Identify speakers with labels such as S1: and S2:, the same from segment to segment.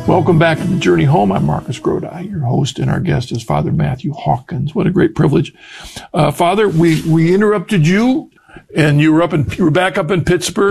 S1: Welcome back to The Journey Home. I'm Marcus Grodi, your host, and our guest is Father Matthew Hawkins. What a great privilege. Father, we interrupted you, and you were back up in Pittsburgh.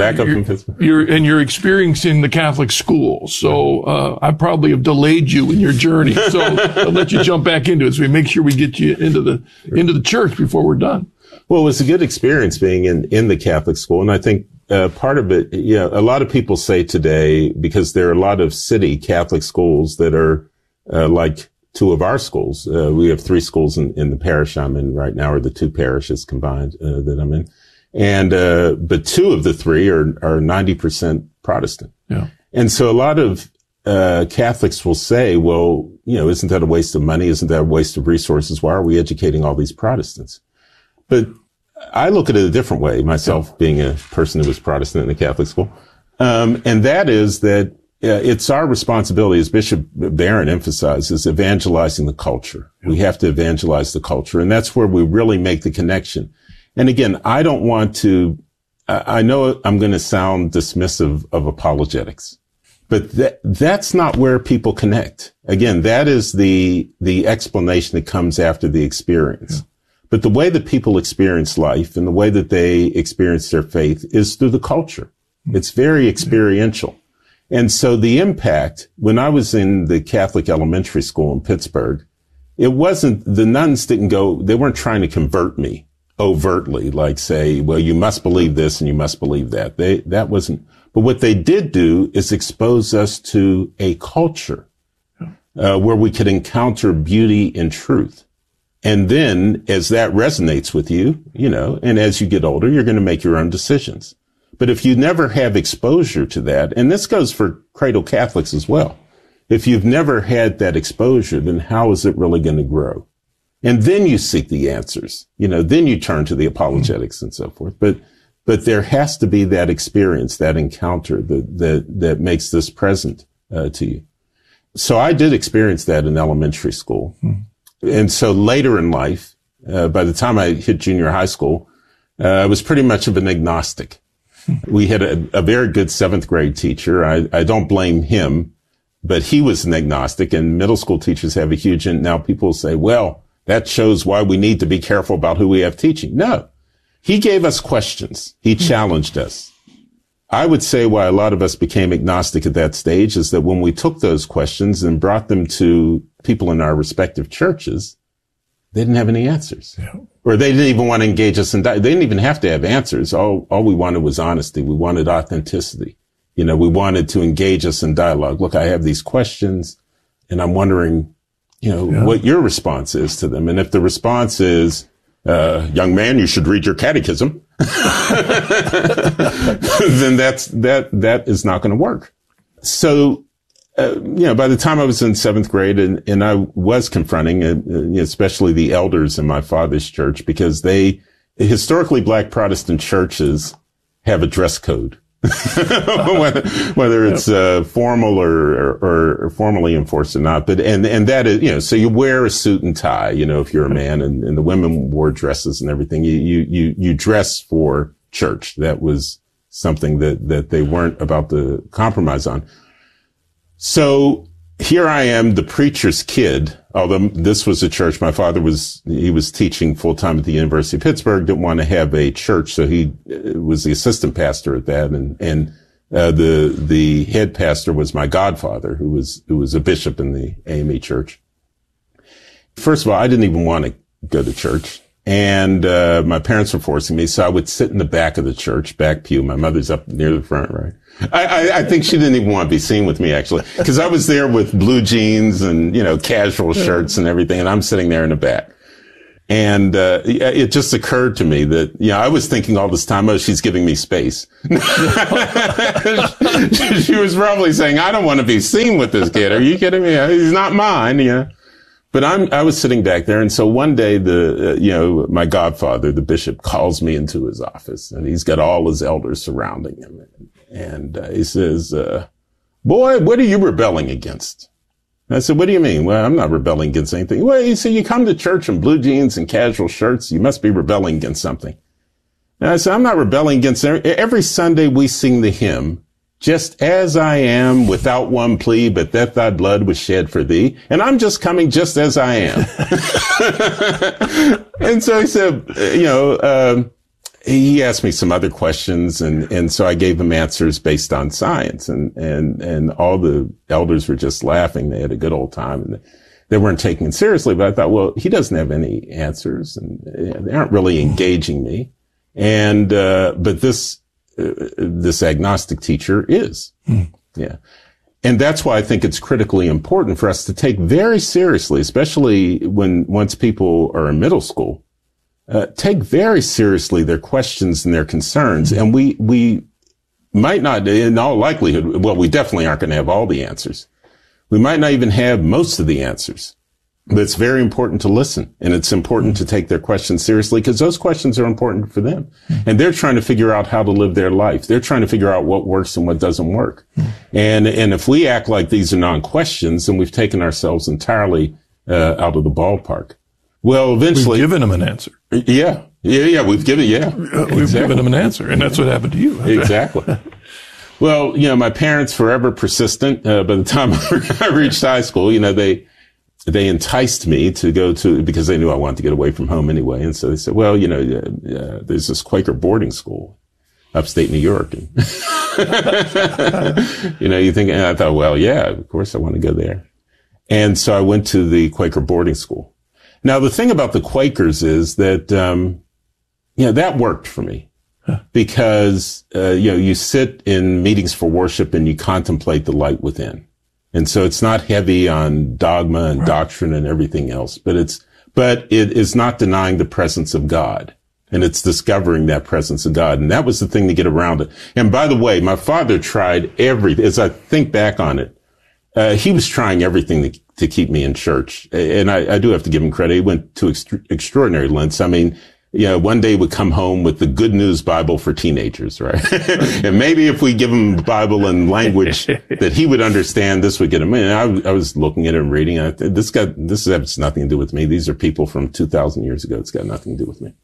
S1: You're experiencing the Catholic school. So I probably have delayed you in your journey. So I'll let you jump back into it. So we make sure we get you into the church before we're done.
S2: Well, it was a good experience being in the Catholic school, and I think part of it, a lot of people say today, because there are a lot of city Catholic schools that are like two of our schools. We have 3 schools in the parish I'm in right now, or the 2 parishes combined that I'm in, and but 2 of the 3 are 90% Protestant.
S1: Yeah.
S2: And so a lot of Catholics will say, well, isn't that a waste of money? Isn't that a waste of resources? Why are we educating all these Protestants? But I look at it a different way, myself being a person who was Protestant in the Catholic school. And that is that it's our responsibility, as Bishop Barron emphasizes, evangelizing the culture. We have to evangelize the culture. And that's where we really make the connection. And again, I don't want to, I know I'm going to sound dismissive of apologetics, but that's not where people connect. Again, that is the explanation that comes after the experience. Yeah. But the way that people experience life and the way that they experience their faith is through the culture. It's very experiential. And so the impact, when I was in the Catholic elementary school in Pittsburgh, it wasn't, the nuns didn't go, they weren't trying to convert me overtly, like say, well, you must believe this and you must believe that. That wasn't, but what they did do is expose us to a culture where we could encounter beauty and truth. And then as that resonates with you, and as you get older, you're going to make your own decisions. But if you never have exposure to that, and this goes for cradle Catholics as well, if you've never had that exposure, then how is it really going to grow? And then you seek the answers, then you turn to the apologetics and so forth. But there has to be that experience, that encounter that makes this present to you. So I did experience that in elementary school. And so later in life, by the time I hit junior high school, I was pretty much of an agnostic. We had a very good 7th grade teacher. I don't blame him, but he was an agnostic, and middle school teachers have a huge, and now people will say, well, that shows why we need to be careful about who we have teaching. No, he gave us questions. He challenged us. I would say why a lot of us became agnostic at that stage is that when we took those questions and brought them to people in our respective churches, they didn't have any answers. Yeah. Or they didn't even want to engage us in they didn't even have to have answers. All we wanted was honesty. We wanted authenticity. We wanted to engage us in dialogue. Look, I have these questions and I'm wondering, what your response is to them. And if the response is, young man, you should read your catechism, then that is not going to work. So, by the time I was in 7th grade and I was confronting, especially the elders in my father's church, because historically Black Protestant churches have a dress code. whether it's formal or formally enforced or not, but and that is so you wear a suit and tie, if you're a man, and the women wore dresses and everything. You dress for church. That was something that they weren't about to compromise on. So here I am, the preacher's kid, although this was a church. My father was teaching full time at the University of Pittsburgh, didn't want to have a church. So he was the assistant pastor at that. And the head pastor was my godfather, who was a bishop in the AME church. First of all, I didn't even want to go to church. And my parents were forcing me, so I would sit in the back of the church, back pew. My mother's up near the front, right? I think she didn't even want to be seen with me, actually, because I was there with blue jeans and, casual shirts and everything, and I'm sitting there in the back. And it just occurred to me that, I was thinking all this time, she's giving me space. She was probably saying, I don't want to be seen with this kid. Are you kidding me? He's not mine, But I was sitting back there, and so one day my godfather, the bishop, calls me into his office, and he's got all his elders surrounding him, and he says, "Boy, what are you rebelling against?" And I said, "What do you mean?" "Well, I'm not rebelling against anything." "Well, you see, you come to church in blue jeans and casual shirts, you must be rebelling against something." And I said, "I'm not rebelling against every Sunday we sing the hymn, just as I am, without one plea, but that thy blood was shed for thee. And I'm just coming just as I am. And so he said, he asked me some other questions, and so I gave him answers based on science, and all the elders were just laughing. They had a good old time, and they weren't taking it seriously. But I thought, well, he doesn't have any answers, and they aren't really engaging me. And but this agnostic teacher is, yeah. And that's why I think it's critically important for us to take very seriously, especially once people are in middle school. Take very seriously their questions and their concerns. And we might not, in all likelihood, well, we definitely aren't going to have all the answers. We might not even have most of the answers, but it's very important to listen, and it's important to take their questions seriously, because those questions are important for them. And they're trying to figure out how to live their life. They're trying to figure out what works and what doesn't work. And if we act like these are non-questions, then we've taken ourselves entirely out of the ballpark. Well, eventually,
S1: we've given them an answer.
S2: Yeah. We've given them an answer,
S1: and that's what happened to you.
S2: Exactly. Well, my parents, forever persistent. By the time I reached high school, they enticed me to go to, because they knew I wanted to get away from home anyway. And so they said, well, there's this Quaker boarding school, upstate New York. And you think, and I thought, well, yeah, of course I want to go there. And so I went to the Quaker boarding school. Now, the thing about the Quakers is that, that worked for me, because, you sit in meetings for worship and you contemplate the light within. And so it's not heavy on dogma and doctrine and everything else, but it is not denying the presence of God, and it's discovering that presence of God. And that was the thing to get around it. And by the way, my father tried everything. As I think back on it, he was trying everything to keep me in church. And I do have to give him credit. He went to extraordinary lengths. I mean, one day he would come home with the Good News Bible for teenagers, right? And maybe if we give him the Bible in language that he would understand, this would get him in. I was looking at it and reading it. This has nothing to do with me. These are people from 2,000 years ago. It's got nothing to do with me.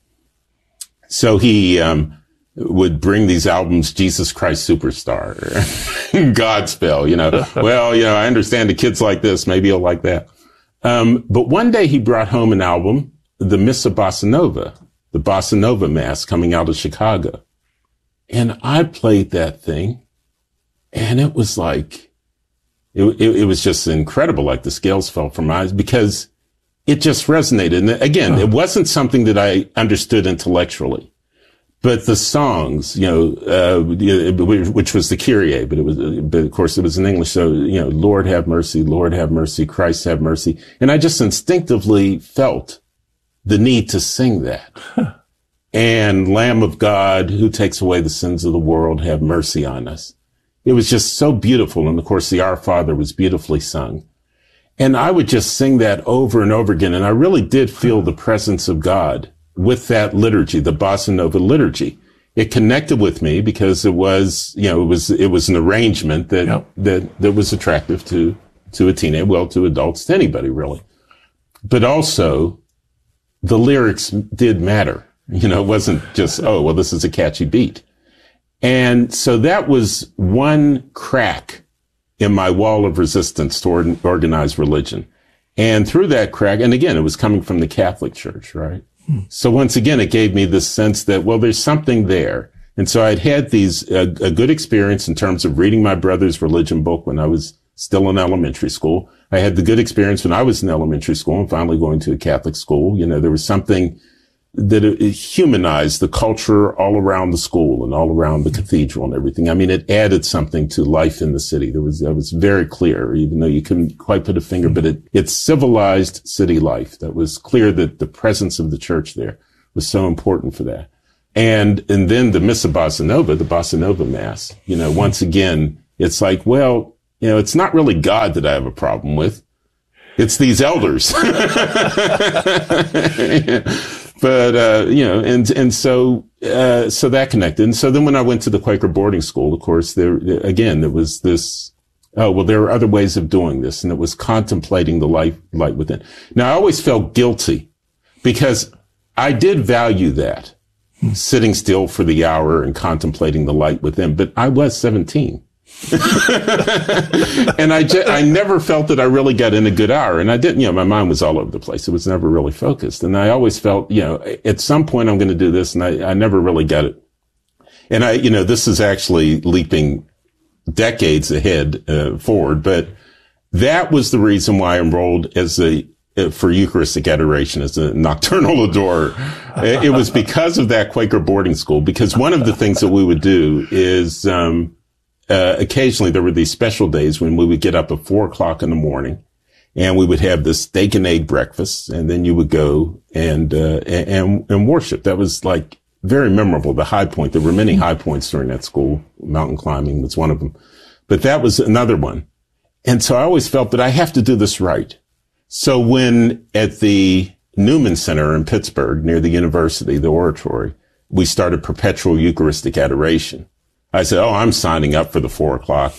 S2: So he, would bring these albums, Jesus Christ Superstar, Godspell, well, I understand the kids like this, maybe he'll like that. But one day he brought home an album, the Missa Bossa Nova, the Bossa Nova Mass coming out of Chicago. And I played that thing, and it was like, it was just incredible, like the scales fell from my eyes, because it just resonated. And again, it wasn't something that I understood intellectually. But the songs, which was the Kyrie, but of course it was in English. So, Lord have mercy, Christ have mercy. And I just instinctively felt the need to sing that. And Lamb of God, who takes away the sins of the world, have mercy on us. It was just so beautiful. And of course the Our Father was beautifully sung. And I would just sing that over and over again. And I really did feel the presence of God with that liturgy, the Bossa Nova liturgy. It connected with me because it was, it was an arrangement that was attractive to a teenager, to adults, to anybody really. But also the lyrics did matter. It wasn't just, this is a catchy beat. And so that was one crack in my wall of resistance toward organized religion. And through that crack, and again, it was coming from the Catholic Church, right? So once again, it gave me this sense that, there's something there. And so I'd had a good experience in terms of reading my brother's religion book when I was still in elementary school. I had the good experience when I was in elementary school and finally going to a Catholic school. There was something that it humanized the culture all around the school and all around the cathedral and everything. I mean, it added something to life in the city. That was very clear, even though you couldn't quite put a finger, but it civilized city life. That was clear that the presence of the church there was so important for that. And then the Missa Bossa Nova, the Bossa Nova Mass, once again, it's like, it's not really God that I have a problem with. It's these elders. But, so that connected. And so then when I went to the Quaker boarding school, of course, there was this, there are other ways of doing this. And it was contemplating the light within. Now, I always felt guilty because I did value that, sitting still for the hour and contemplating the light within. But I was 17. And I never felt that I really got in a good hour. And I didn't, my mind was all over the place. It was never really focused. And I always felt, at some point I'm going to do this. And I never really got it. And this is actually leaping decades ahead, forward, but that was the reason why I enrolled for Eucharistic adoration as a nocturnal adorer. It was because of that Quaker boarding school, because one of the things that we would do is, occasionally there were these special days when we would get up at 4:00 in the morning and we would have this steak and egg breakfast, and then you would go and worship. That was like very memorable, the high point. There were many high points during that school. Mountain climbing was one of them, but that was another one. And so I always felt that I have to do this right. So when at the Newman Center in Pittsburgh, near the university, the oratory, we started perpetual Eucharistic adoration, I said, I'm signing up for the 4:00,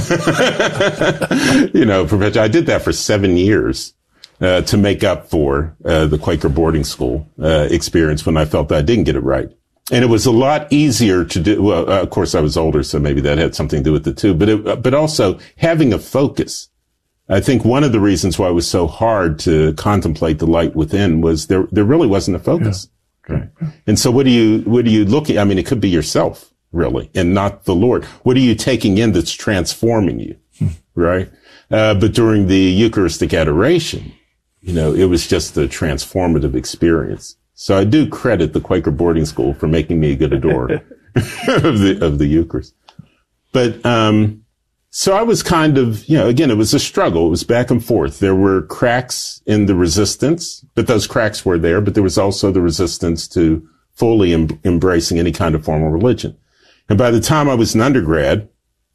S2: perpetual. I did that for 7 years, to make up for, the Quaker boarding school, experience when I felt that I didn't get it right. And it was a lot easier to do. Well, of course I was older, so maybe that had something to do with it too, but also having a focus. I think one of the reasons why it was so hard to contemplate the light within was there really wasn't a focus. Yeah. Okay. And so what are you looking? I mean, it could be yourself really, and not the Lord. What are you taking in that's transforming you? Right. But during the Eucharistic adoration, it was just a transformative experience. So I do credit the Quaker boarding school for making me a good adorer of the Eucharist. But, so I was kind of, again, it was a struggle. It was back and forth. There were cracks in the resistance, but those cracks were there. But there was also the resistance to fully embracing any kind of formal religion. And by the time I was an undergrad,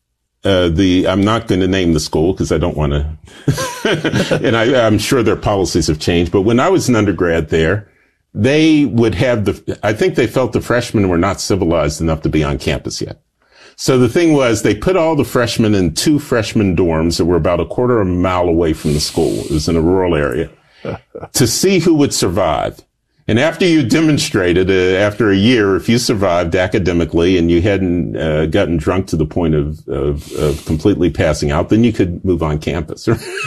S2: I'm not going to name the school because I don't want to, and I'm sure their policies have changed. But when I was an undergrad there, they would have I think they felt the freshmen were not civilized enough to be on campus yet. So the thing was, they put all the freshmen in 2 freshman dorms that were about a quarter of a mile away from the school. It was in a rural area to see who would survive. And after you demonstrated, after a year, if you survived academically and you hadn't gotten drunk to the point of completely passing out, then you could move on campus.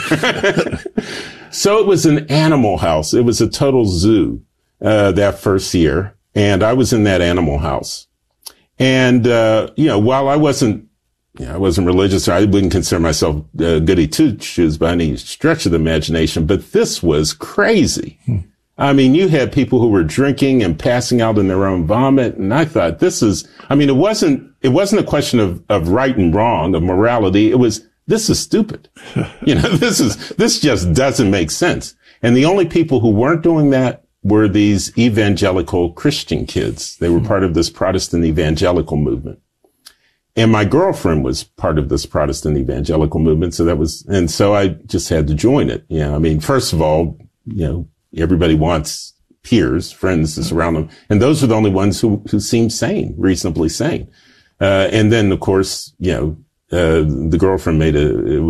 S2: So it was an animal house. It was a total zoo that first year, and I was in that animal house. And while I wasn't religious, or I wouldn't consider myself goody two-shoes by any stretch of the imagination, but this was crazy. I mean, you had people who were drinking and passing out in their own vomit. And I thought it wasn't a question of right and wrong, of morality. It was, this is stupid. This just doesn't make sense. And the only people who weren't doing that were these evangelical Christian kids. They were part of this Protestant evangelical movement. And my girlfriend was part of this Protestant evangelical movement. So I just had to join it. First of all, everybody wants peers, friends to surround them. And those were the only ones who seemed sane, reasonably sane. And then, of course, the girlfriend made it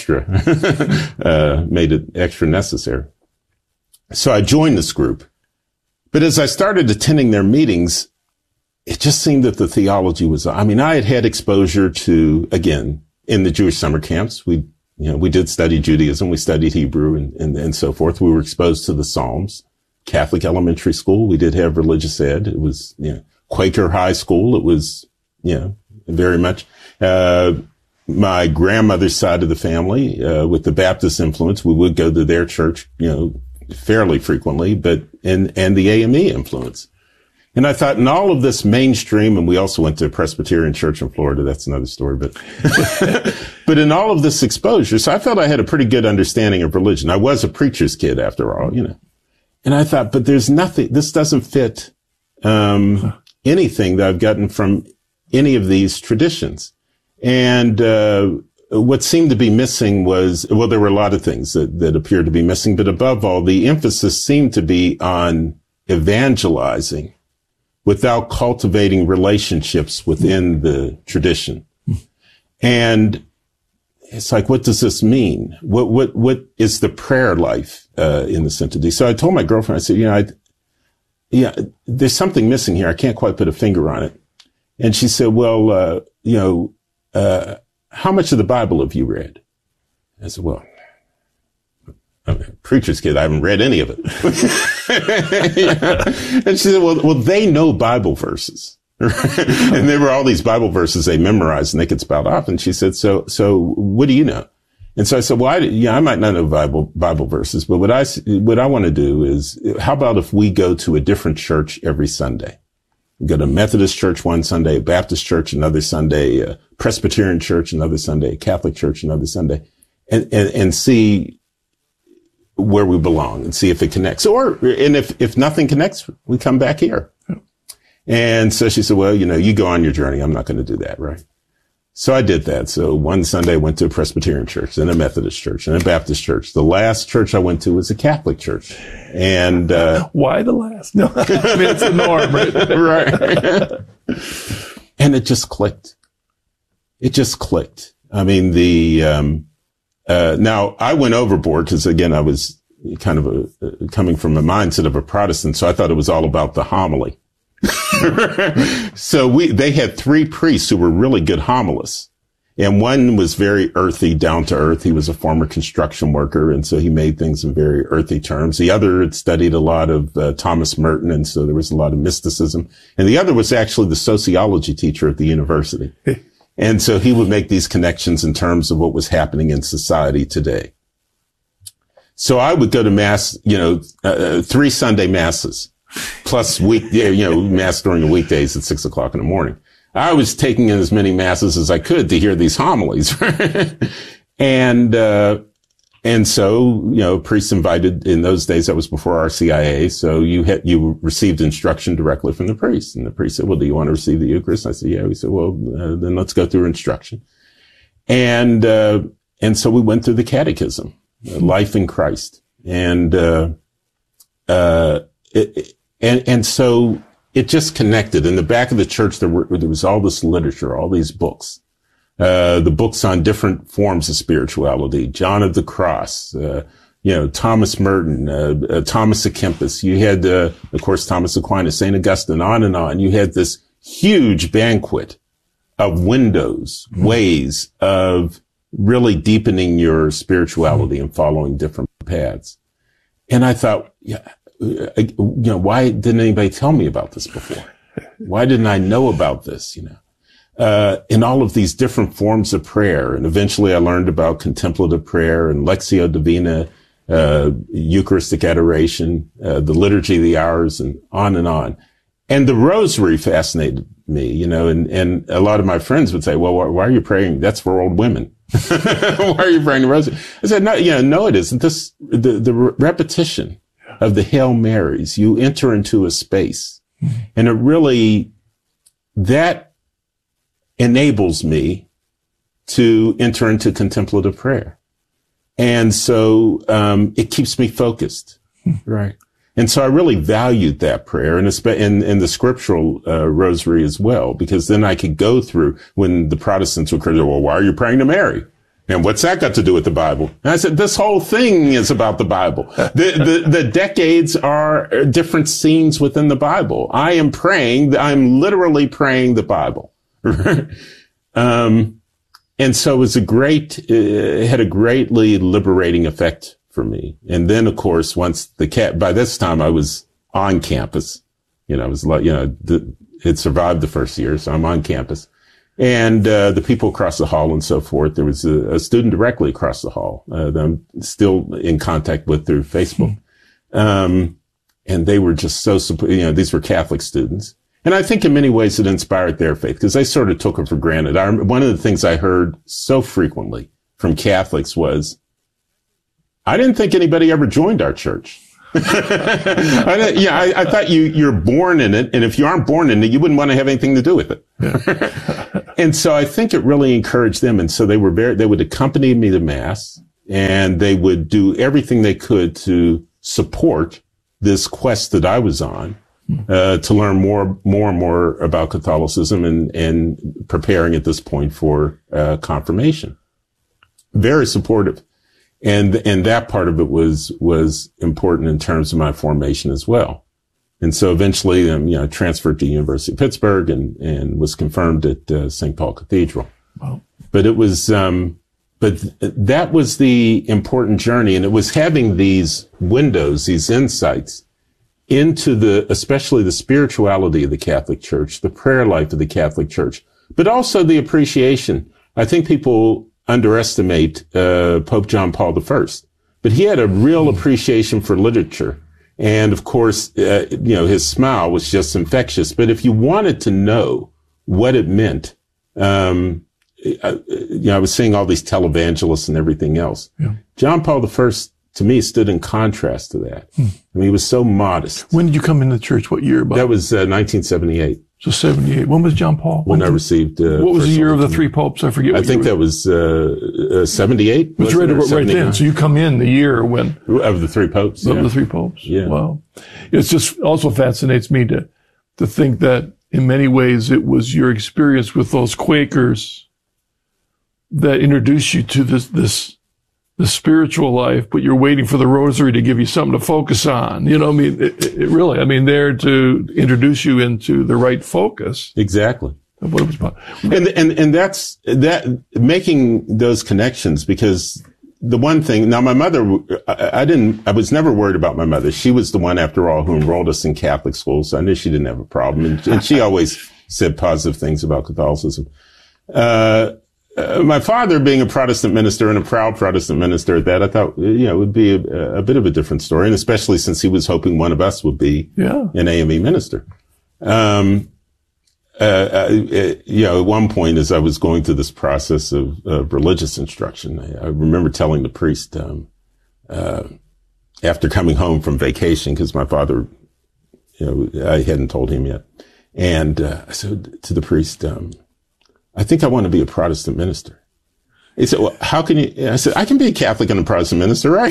S2: extra necessary. So I joined this group. But as I started attending their meetings, it just seemed that the theology was, I had exposure to, again, in the Jewish summer camps, we did study Judaism, we studied Hebrew and so forth. We were exposed to the Psalms. Catholic elementary school, we did have religious ed. It was, Quaker high school. It was, very much, my grandmother's side of the family, with the Baptist influence, we would go to their church, fairly frequently, and the AME influence. And I thought in all of this mainstream, and we also went to a Presbyterian church in Florida. That's another story, but in all of this exposure, so I felt I had a pretty good understanding of religion. I was a preacher's kid after all, and I thought, but there's nothing, this doesn't fit, anything that I've gotten from any of these traditions. And, what seemed to be missing was, there were a lot of things that appeared to be missing, but above all, the emphasis seemed to be on evangelizing without cultivating relationships within the tradition. And it's like, what does this mean? What is the prayer life, in the Synod? So I told my girlfriend, I said, there's something missing here. I can't quite put a finger on it. And she said, how much of the Bible have you read? I said, well, I'm a preacher's kid. I haven't read any of it. And she said, well, they know Bible verses. And there were all these Bible verses they memorized and they could spout off. And she said, so what do you know? And so I said, well, I might not know Bible verses, but what I want to do is, how about if we go to a different church every Sunday? We go to a Methodist church one Sunday, a Baptist church another Sunday, a Presbyterian church another Sunday, a Catholic church another Sunday, and see where we belong and see if it connects. And if nothing connects, we come back here. And so she said, well, you go on your journey. I'm not going to do that, right? So I did that. So one Sunday I went to a Presbyterian church, then a Methodist church, and a Baptist church. The last church I went to was a Catholic church. And
S1: why the last? No, I mean, it's the norm, right?
S2: Right. And it just clicked. It just clicked. I mean, now I went overboard because, again, I was kind of coming from a mindset of a Protestant, so I thought it was all about the homily. So they had 3 priests who were really good homilists. And one was very earthy, down to earth. He was a former construction worker, and so he made things in very earthy terms. The other had studied a lot of Thomas Merton, and so there was a lot of mysticism. And the other was actually the sociology teacher at the university. And so he would make these connections in terms of what was happening in society today. So I would go to mass, 3 Sunday masses. Plus mass during the weekdays at 6 o'clock in the morning. I was taking in as many masses as I could to hear these homilies. And so, priests invited, in those days, that was before RCIA. So you received instruction directly from the priest. And the priest said, well, do you want to receive the Eucharist? And I said, yeah. We said, well, then let's go through instruction. And so we went through the catechism, life in Christ. And so it just connected. In the back of the church, there was all this literature, all these books, the books on different forms of spirituality, John of the Cross, Thomas Merton, Thomas à Kempis. You had, of course, Thomas Aquinas, St. Augustine, on and on. You had this huge banquet of windows, ways of really deepening your spirituality and following different paths. And I thought, why didn't anybody tell me about this before? Why didn't I know about this, in all of these different forms of prayer? And eventually I learned about contemplative prayer and Lectio Divina, Eucharistic adoration, the Liturgy of the Hours, and on and on. And the rosary fascinated me, and a lot of my friends would say, well, why are you praying? That's for old women. Why are you praying the rosary? I said, no, it isn't. The repetition of the Hail Marys, you enter into a space, and it really, that enables me to enter into contemplative prayer. And so, it keeps me focused. Right. And so I really valued that prayer and the scriptural rosary as well, because then I could go through when the Protestants would say, well, why are you praying to Mary? And what's that got to do with the Bible? And I said, this whole thing is about the Bible. The decades are different scenes within the Bible. I'm literally praying the Bible. And so it was it had a greatly liberating effect for me. And then, of course, by this time I was on campus, it survived the first year, so I'm on campus. And, the people across the hall and so forth, there was a student directly across the hall, that I'm still in contact with through Facebook. And they were just so, these were Catholic students. And I think in many ways it inspired their faith because they sort of took it for granted. One of the things I heard so frequently from Catholics was, I didn't think anybody ever joined our church. I thought you're born in it, and if you aren't born in it, you wouldn't want to have anything to do with it. Yeah. And so I think it really encouraged them, and so they would accompany me to Mass, and they would do everything they could to support this quest that I was on, to learn more and more about Catholicism and preparing at this point for confirmation. Very supportive. And that part of it was important in terms of my formation as well. And so eventually, transferred to the University of Pittsburgh and was confirmed at St. Paul Cathedral.
S1: Wow.
S2: But it was, but that was the important journey. And it was having these windows, these insights into especially the spirituality of the Catholic Church, the prayer life of the Catholic Church, but also the appreciation. I think people underestimate Pope John Paul I, but he had a real appreciation for literature. And of course, his smile was just infectious. But if you wanted to know what it meant, I was seeing all these televangelists and everything else. Yeah. John Paul I, to me, stood in contrast to that. I mean, he was so modest.
S1: When did you come into church? What year?
S2: That was 1978.
S1: So 78. When was John Paul?
S2: When I received.
S1: What was the year of the three popes? I forget.
S2: I think that was 78.
S1: It's right then. So you come in the year when
S2: of the three popes.
S1: Of the three popes.
S2: Yeah.
S1: Wow. It's just also fascinates me to think that in many ways it was your experience with those Quakers that introduced you to the spiritual life, but you're waiting for the rosary to give you something to focus on. You know, I mean, it really, I mean, there to introduce you into the right focus.
S2: Exactly.
S1: Of what it was about.
S2: And that's making those connections, because the one thing, now my mother, I was never worried about my mother. She was the one, after all, who enrolled us in Catholic school. So I knew she didn't have a problem. And she always said positive things about Catholicism. My father, being a Protestant minister and a proud Protestant minister at that, I thought, it would be a bit of a different story. And especially since he was hoping one of us would be an AME minister. At one point, as I was going through this process of religious instruction, I remember telling the priest, after coming home from vacation, because my father, I hadn't told him yet. And I said to the priest, I think I want to be a Protestant minister. He said, well, how can you? I said, I can be a Catholic and a Protestant minister, right?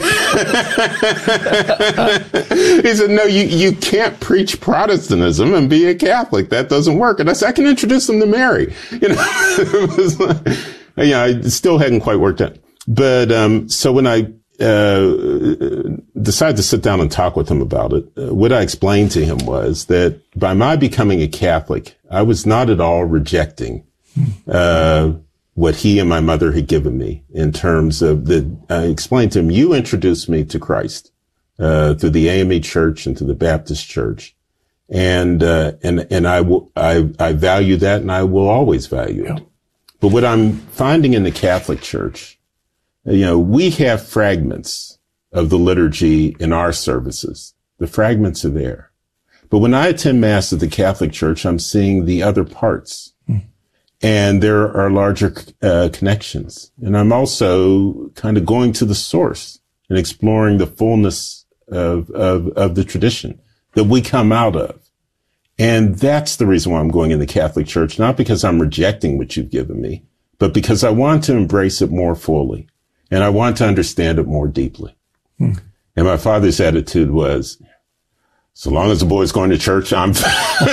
S2: He said, no, you can't preach Protestantism and be a Catholic. That doesn't work. And I said, I can introduce them to Mary. It was like, I still hadn't quite worked out. But, so when I, decided to sit down and talk with him about it, what I explained to him was that by my becoming a Catholic, I was not at all rejecting what he and my mother had given me in terms of I explained to him, you introduced me to Christ, through the AME church and to the Baptist church. And I value that, and I will always value it. But what I'm finding in the Catholic Church, we have fragments of the liturgy in our services. The fragments are there. But when I attend Mass at the Catholic Church, I'm seeing the other parts. And there are larger connections. And I'm also kind of going to the source and exploring the fullness of the tradition that we come out of. And that's the reason why I'm going in the Catholic Church, not because I'm rejecting what you've given me, but because I want to embrace it more fully. And I want to understand it more deeply. And my father's attitude was, so long as the boy's going to church, I'm so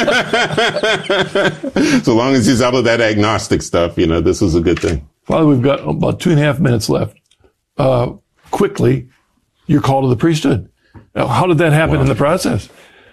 S2: long as he's out of that agnostic stuff, this is a good thing.
S1: Father, we've got about 2.5 minutes left. Quickly, your call to the priesthood. Now, how did that happen in the process?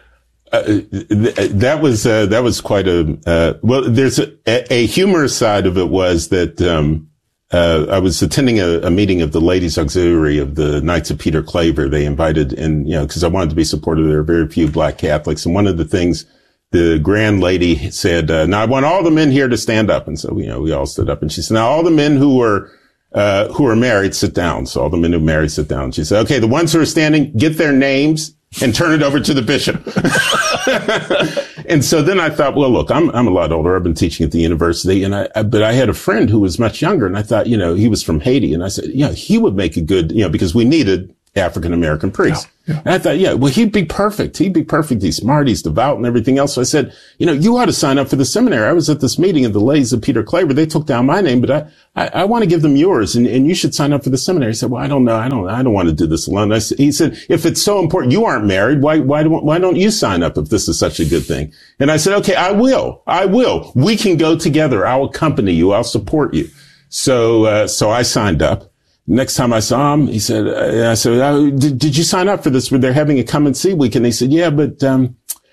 S2: That was quite there's a humorous side of it was that, I was attending a meeting of the Ladies Auxiliary of the Knights of Peter Claver. They invited, and because I wanted to be supportive, there are very few Black Catholics. And one of the things the grand lady said, now I want all the men here to stand up. And so, we all stood up, and she said, now all the men who are married, sit down. So all the men who are married, sit down. She said, okay, the ones who are standing, get their names and turn it over to the bishop. And so then I thought, well, look, I'm a lot older. I've been teaching at the university, but I had a friend who was much younger, and I thought, he was from Haiti. And I said, he would make a good, because we needed African-American priest. And I thought, he'd be perfect. He'd be perfect. He's smart. He's devout and everything else. So I said, you ought to sign up for the seminary. I was at this meeting of the Ladies of Peter Claver. They took down my name, but I want to give them yours, and you should sign up for the seminary. He said, well, I don't know. I don't want to do this alone. He said, if it's so important, you aren't married. Why don't you sign up if this is such a good thing? And I said, okay, I will. We can go together. I'll accompany you. I'll support you. So I signed up. Next time I saw him, he said, I said, did you sign up for this? They're having a come and see week. And they said, yeah, but,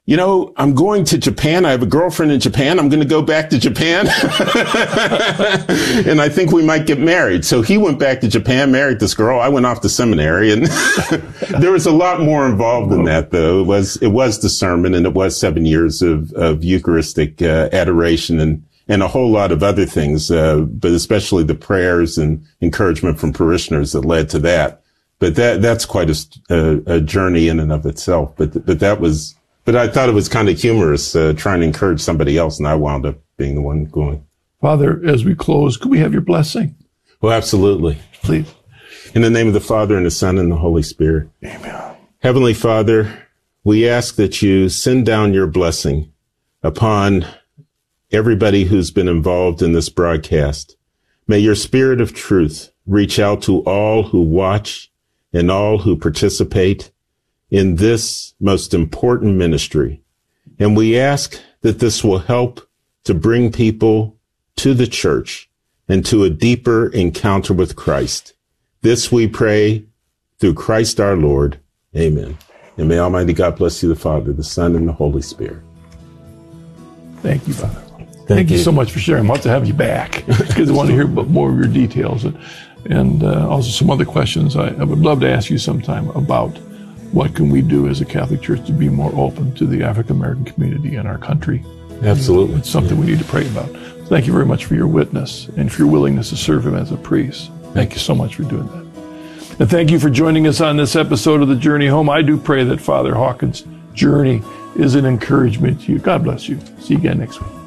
S2: you know, I'm going to Japan. I have a girlfriend in Japan. I'm going to go back to Japan. And I think we might get married. So he went back to Japan, married this girl. I went off to seminary, and there was a lot more involved in that, though. It was the sermon, and it was 7 years of Eucharistic adoration and a whole lot of other things, but especially the prayers and encouragement from parishioners that led to that. But that's quite a journey in and of itself. But I thought it was kind of humorous, trying to encourage somebody else, and I wound up being the one going.
S1: Father, as we close, could we have your blessing?
S2: Well, absolutely.
S1: Please.
S2: In the name of the Father, and the Son, and the Holy Spirit.
S1: Amen.
S2: Heavenly Father, we ask that you send down your blessing upon everybody who's been involved in this broadcast. May your Spirit of truth reach out to all who watch and all who participate in this most important ministry. And we ask that this will help to bring people to the church and to a deeper encounter with Christ. This we pray through Christ our Lord. Amen. And may Almighty God bless you, the Father, the Son, and the Holy Spirit.
S1: Thank you, Father. Thank you so much for sharing. I'd love to have you back because I want to hear more of your details and also some other questions I would love to ask you sometime about what can we do as a Catholic Church to be more open to the African American community in our country.
S2: Absolutely.
S1: It's something we need to pray about. Thank you very much for your witness and for your willingness to serve him as a priest. Thank you so much for doing that. And thank you for joining us on this episode of The Journey Home. I do pray that Father Hawkins' journey is an encouragement to you. God bless you. See you again next week.